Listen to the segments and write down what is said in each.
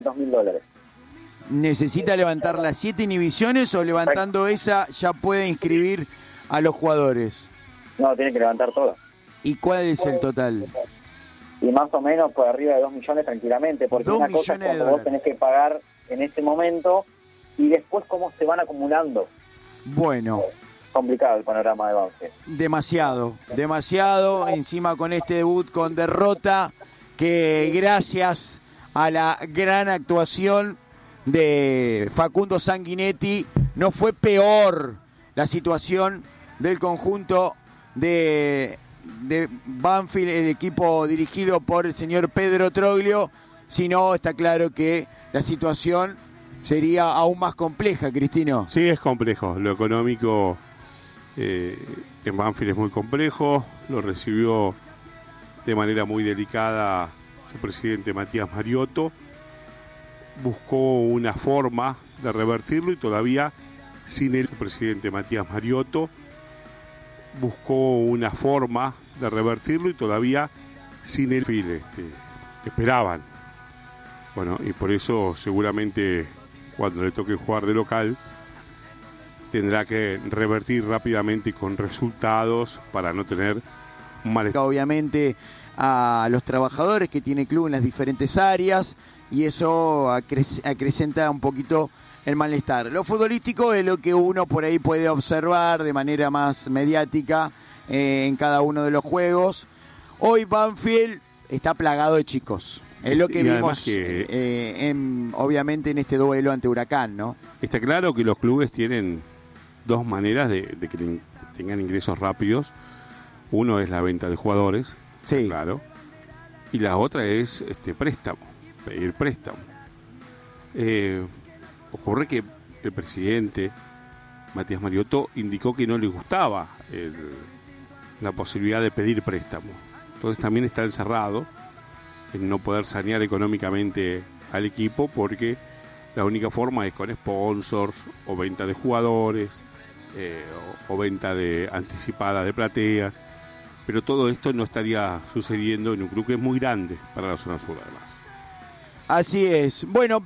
$2.000. ¿Necesita levantar las 7 inhibiciones o levantando esa ya puede inscribir a los jugadores? No, tiene que levantar todo. ¿Y cuál es el total? Y más o menos por arriba de 2 millones tranquilamente, porque 2 una cosa es millones de cuando vos dólares. tenés que pagar en este momento y después cómo se van acumulando. Bueno, Complicado el panorama de Banfield. demasiado, encima con este debut con derrota, que gracias a la gran actuación de Facundo Sanguinetti no fue peor la situación del conjunto de Banfield, el equipo dirigido por el señor Pedro Troglio, sino está claro que la situación sería aún más compleja, Cristino. Sí, es complejo. Lo económico en Banfield es muy complejo. Lo recibió de manera muy delicada su presidente Matías Mariotto. Buscó una forma de revertirlo y todavía sin el presidente Matías Mariotto buscó una forma de revertirlo y todavía sin el esperaban. Bueno, y por eso seguramente cuando le toque jugar de local tendrá que revertir rápidamente con resultados para no tener un malestar. Obviamente a los trabajadores que tiene el club en las diferentes áreas y eso acrecenta un poquito el malestar. Lo futbolístico es lo que uno por ahí puede observar de manera más mediática en cada uno de los juegos. Hoy Banfield está plagado de chicos. Es lo que Y vimos que obviamente en este duelo ante Huracán, ¿no? Está claro que los clubes tienen dos maneras de que tengan ingresos rápidos. Uno es la venta de jugadores, sí, claro, y la otra es préstamo, pedir préstamo. Ocurre que el presidente Matías Mariotto indicó que no le gustaba la posibilidad de pedir préstamo. Entonces también está encerrado en no poder sanear económicamente al equipo porque la única forma es con sponsors o venta de jugadores o venta de anticipada de plateas, pero todo esto no estaría sucediendo en un club que es muy grande para la zona sur además. Así es. Bueno,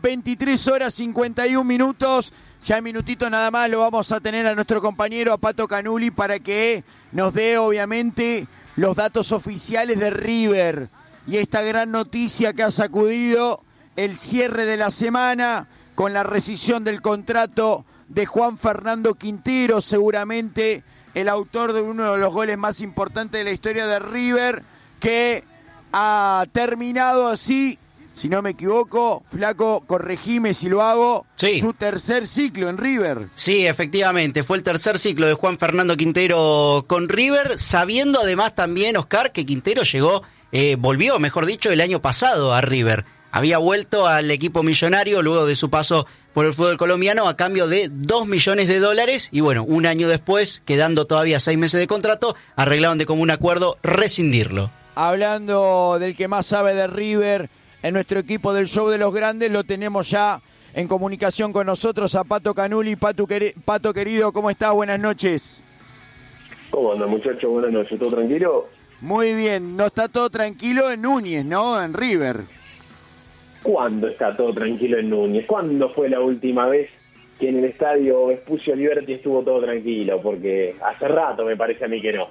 23:51. Ya en minutito nada más lo vamos a tener a nuestro compañero, a Pato Canuli, para que nos dé obviamente los datos oficiales de River y esta gran noticia que ha sacudido el cierre de la semana con la rescisión del contrato de Juan Fernando Quintero, seguramente el autor de uno de los goles más importantes de la historia de River, que ha terminado así, si no me equivoco, Flaco, corregime si lo hago, sí, su tercer ciclo en River. Sí, efectivamente, fue el tercer ciclo de Juan Fernando Quintero con River, sabiendo además también, Oscar, que Quintero volvió, mejor dicho, el año pasado a River. Había vuelto al equipo millonario luego de su paso por el fútbol colombiano a cambio de $2 millones y bueno, un año después, quedando todavía 6 meses de contrato, arreglaron de común acuerdo rescindirlo. Hablando del que más sabe de River en nuestro equipo del Show de los Grandes, lo tenemos ya en comunicación con nosotros a Pato Canuli. Pato querido, ¿cómo estás? Buenas noches. ¿Cómo anda, muchachos? Buenas noches, ¿todo tranquilo? Muy bien, no está todo tranquilo en Núñez, ¿no? En River. ¿Cuándo está todo tranquilo en Núñez? ¿Cuándo fue la última vez que en el estadio Vespucio Liberty estuvo todo tranquilo? Porque hace rato me parece a mí que no.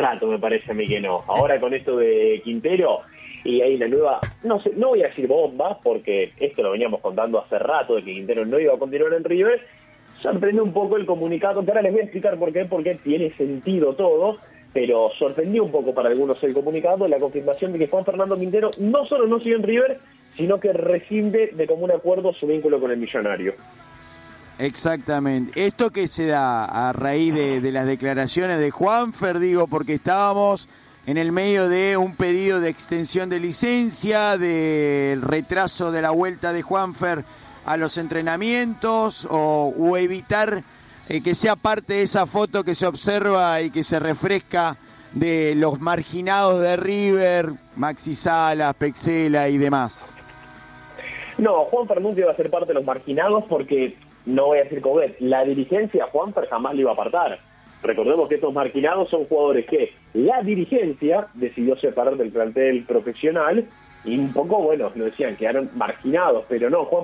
Ahora con esto de Quintero y ahí la nueva, no sé, no voy a decir bomba, porque esto lo veníamos contando hace rato de que Quintero no iba a continuar en River. Sorprendió un poco el comunicado, que ahora les voy a explicar por qué, porque tiene sentido todo, pero sorprendió un poco para algunos el comunicado, la confirmación de que Juan Fernando Quintero no solo no sigue en River, sino que rescinde de común acuerdo su vínculo con el millonario. Exactamente. Esto que se da a raíz de las declaraciones de Juanfer, digo, porque estábamos en el medio de un pedido de extensión de licencia, del retraso de la vuelta de Juanfer a los entrenamientos o evitar que sea parte de esa foto que se observa y que se refresca de los marginados de River, Maxi Salas, Pexela y demás. No, Juanfer nunca iba a ser parte de los marginados porque, no voy a decir Covet, la dirigencia a Juanfer jamás le iba a apartar. Recordemos que estos marginados son jugadores que la dirigencia decidió separar del plantel profesional y un poco, bueno, lo decían, quedaron marginados, pero no, Juan